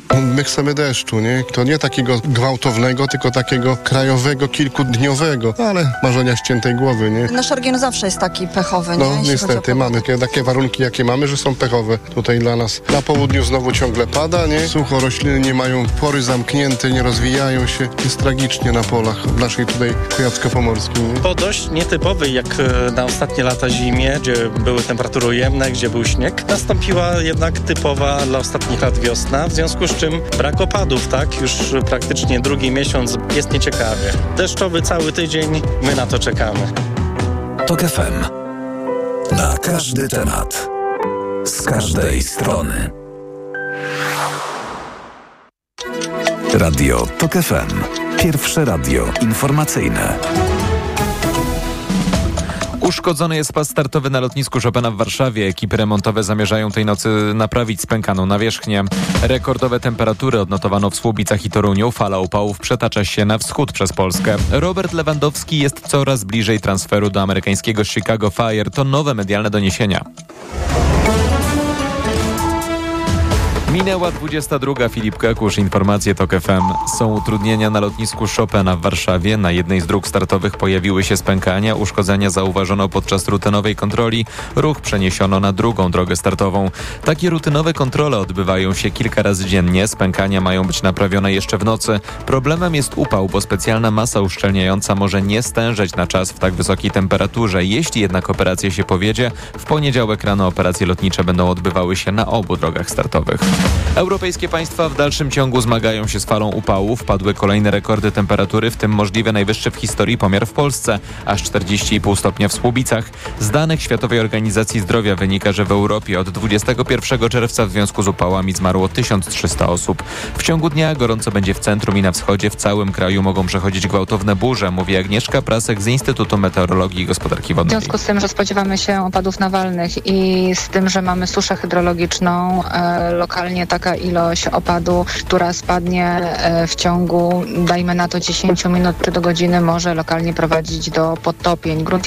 My chcemy deszczu, nie? To nie takiego gwałtownego, tylko takiego krajowego, kilkudniowego, ale marzenia ściętej głowy, nie? Nasz region zawsze jest taki pechowy, nie? No niestety, mamy takie warunki, jakie mamy, że są pechowe tutaj dla nas. Na południu znowu ciągle pada, nie? Sucho, rośliny nie mają pory zamknięte, nie rozwijają się. Jest tragicznie na polach w naszej tutaj kujawsko-pomorskiej, nie? Po dość nietypowej jak na ostatnie lata zimie, gdzie były temperatury ujemne, gdzie był śnieg, nastąpiła jednak typowa dla ostatnich lat wiosna, w związku z czym brak opadów, tak? Już praktycznie drugi miesiąc jest nieciekawie. Deszczowy cały tydzień, my na to czekamy. TOK FM. Na każdy temat. Z każdej strony. Radio TOK FM. Pierwsze radio informacyjne. Uszkodzony jest pas startowy na lotnisku Chopina w Warszawie. Ekipy remontowe zamierzają tej nocy naprawić spękaną nawierzchnię. Rekordowe temperatury odnotowano w Słubicach i Toruniu. Fala upałów przetacza się na wschód przez Polskę. Robert Lewandowski jest coraz bliżej transferu do amerykańskiego Chicago Fire. To nowe medialne doniesienia. Minęła 22. Filip Kakusz, informacje TOK FM. Są utrudnienia na lotnisku Chopina w Warszawie. Na jednej z dróg startowych pojawiły się spękania. Uszkodzenia zauważono podczas rutynowej kontroli. Ruch przeniesiono na drugą drogę startową. Takie rutynowe kontrole odbywają się kilka razy dziennie. Spękania mają być naprawione jeszcze w nocy. Problemem jest upał, bo specjalna masa uszczelniająca może nie stężeć na czas w tak wysokiej temperaturze. Jeśli jednak operacja się powiedzie, w poniedziałek rano operacje lotnicze będą odbywały się na obu drogach startowych. Europejskie państwa w dalszym ciągu zmagają się z falą upałów. Padły kolejne rekordy temperatury, w tym możliwie najwyższy w historii pomiar w Polsce, aż 40,5 stopnia w Słubicach. Z danych Światowej Organizacji Zdrowia wynika, że w Europie od 21 czerwca w związku z upałami zmarło 1300 osób. W ciągu dnia gorąco będzie w centrum i na wschodzie. W całym kraju mogą przechodzić gwałtowne burze, mówi Agnieszka Prasek z Instytutu Meteorologii i Gospodarki Wodnej. W związku z tym, że spodziewamy się opadów nawalnych i z tym, że mamy suszę hydrologiczną, lokalnie taka ilość opadu, która spadnie w ciągu, dajmy na to 10 minut czy do godziny, może lokalnie prowadzić do podtopień. Grunt